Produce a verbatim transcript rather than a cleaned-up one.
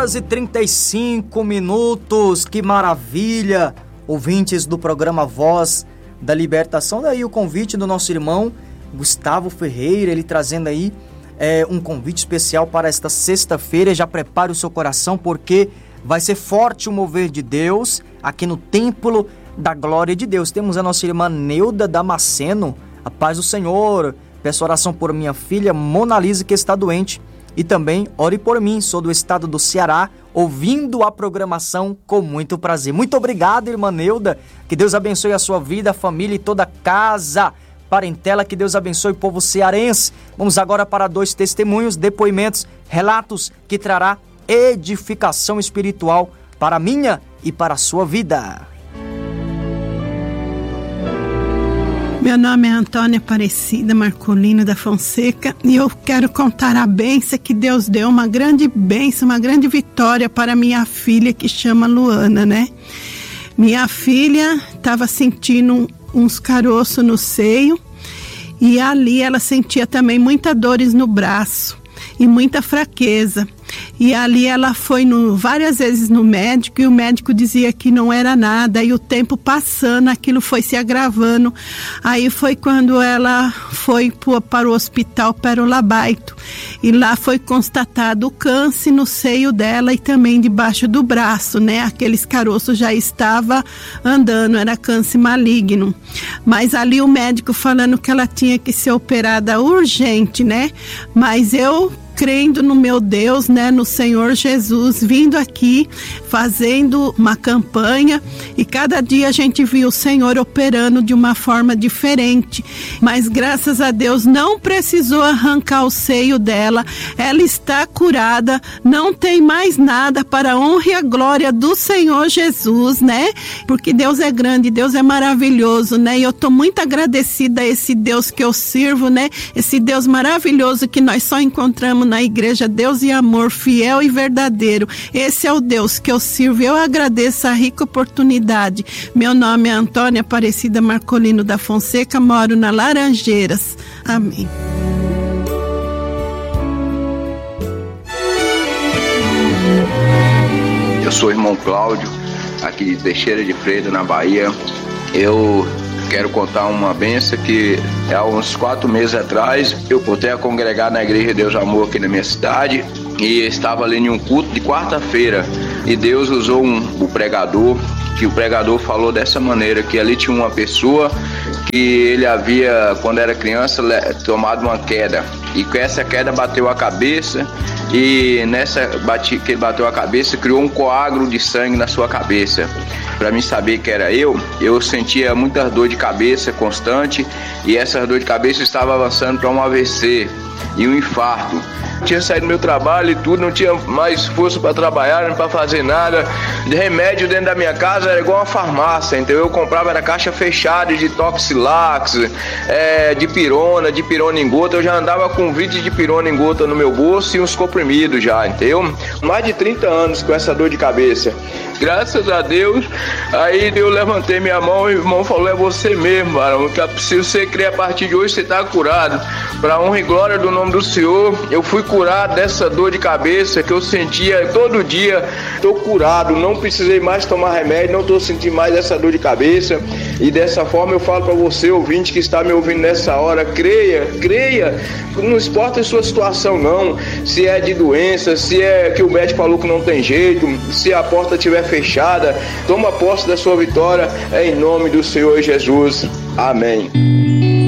horas e trinta e cinco minutos, que maravilha! Ouvintes do programa Voz da Libertação, daí o convite do nosso irmão Gustavo Ferreira, ele trazendo aí é, um convite especial para esta sexta-feira. Já prepare o seu coração, porque vai ser forte o mover de Deus aqui no Templo da Glória de Deus. Temos a nossa irmã Neuda Damasceno, a paz do Senhor. Peço oração por minha filha Mona Lisa, que está doente. E também ore por mim, sou do estado do Ceará, ouvindo a programação com muito prazer. Muito obrigado, irmã Neuda. Que Deus abençoe a sua vida, a família e toda a casa, parentela. Que Deus abençoe o povo cearense. Vamos agora para dois testemunhos, depoimentos, relatos que trará edificação espiritual para a minha e para a sua vida. Meu nome é Antônia Aparecida Marcolino da Fonseca e eu quero contar a bênção que Deus deu, uma grande bênção, uma grande vitória para minha filha, que chama Luana, né? Minha filha estava sentindo uns caroços no seio e ali ela sentia também muitas dores no braço e muita fraqueza. E ali ela foi no, várias vezes no médico, e o médico dizia que não era nada, e o tempo passando, aquilo foi se agravando. Aí foi quando ela foi para o hospital Pérola Baito, e lá foi constatado o câncer no seio dela e também debaixo do braço, né? Aqueles caroços já estava andando, era câncer maligno. Mas ali o médico falando que ela tinha que ser operada urgente, né? Mas eu, crendo no meu Deus, né, no Senhor Jesus, vindo aqui, fazendo uma campanha, e cada dia a gente viu o Senhor operando de uma forma diferente, mas graças a Deus não precisou arrancar o seio dela, ela está curada, não tem mais nada, para a honra e a glória do Senhor Jesus, né, porque Deus é grande, Deus é maravilhoso, né, e eu estou muito agradecida a esse Deus que eu sirvo, né, esse Deus maravilhoso que nós só encontramos na igreja, Deus e amor, fiel e verdadeiro. Esse é o Deus que eu sirvo. Eu agradeço a rica oportunidade. Meu nome é Antônia Aparecida Marcolino da Fonseca, moro na Laranjeiras. Amém. Eu sou o irmão Cláudio, aqui de Teixeira de Freitas, na Bahia. Eu quero contar uma benção que há uns quatro meses atrás eu voltei a congregar na Igreja Deus Amor aqui na minha cidade e estava ali em um culto de quarta-feira e Deus usou um, o pregador, que o pregador falou dessa maneira, que ali tinha uma pessoa que ele havia, quando era criança, tomado uma queda e com essa queda bateu a cabeça e nessa bate, que ele bateu a cabeça criou um coágulo de sangue na sua cabeça. Para mim saber que era eu, eu sentia muita dor de cabeça constante e essa dor de cabeça estava avançando para um A V C e um infarto. Tinha saído do meu trabalho e tudo, não tinha mais força para trabalhar, nem para fazer nada. De remédio dentro da minha casa era igual uma farmácia, então eu comprava na caixa fechada de Toxilax, é, de pirona, de pirona em gota. Eu já andava com vinte de pirona em gota no meu bolso e uns comprimidos já, entendeu? Mais de trinta anos com essa dor de cabeça. Graças a Deus, aí eu levantei minha mão e o irmão falou, é você mesmo, varão, que se você crer a partir de hoje, você está curado. Para honra e glória do nome do Senhor, eu fui curado dessa dor de cabeça que eu sentia todo dia. Estou curado, não precisei mais tomar remédio, não estou sentindo mais essa dor de cabeça. E dessa forma eu falo para você, ouvinte que está me ouvindo nessa hora, creia, creia, não importa a sua situação não, se é de doença, se é que o médico falou que não tem jeito, se a porta estiver fechada, toma posse da sua vitória, em nome do Senhor Jesus. Amém.